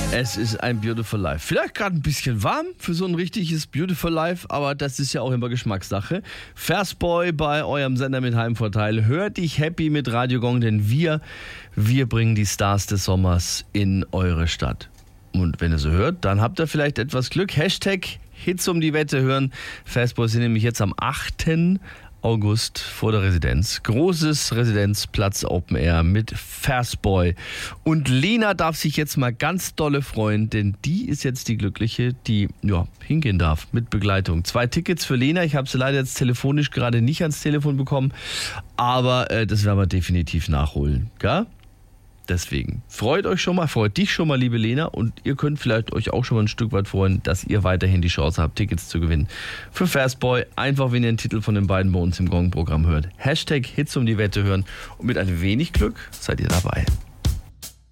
Es ist ein Beautiful Life. Vielleicht gerade ein bisschen warm für so ein richtiges Beautiful Life, aber das ist ja auch immer Geschmackssache. Versboy bei eurem Sender mit Heimvorteil. Hört dich happy mit Radio Gong, denn wir bringen die Stars des Sommers in eure Stadt. Und wenn ihr so hört, dann habt ihr vielleicht etwas Glück. Hashtag Hits um die Wette hören. Fastboy sind nämlich jetzt am 8. August vor der Residenz. Großes Residenzplatz Open Air mit Fastboy. Und Lena darf sich jetzt mal ganz dolle freuen, denn die ist jetzt die Glückliche, die hingehen darf mit Begleitung. 2 Tickets für Lena. Ich habe sie leider jetzt telefonisch gerade nicht ans Telefon bekommen, aber das werden wir definitiv nachholen. Gell? Deswegen freut dich schon mal, liebe Lena, und ihr könnt vielleicht euch auch schon mal ein Stück weit freuen, dass ihr weiterhin die Chance habt, Tickets zu gewinnen für Fastboy. Einfach, wenn ihr den Titel von den beiden bei uns im Gong-Programm hört. Hashtag Hits um die Wette hören und mit ein wenig Glück seid ihr dabei.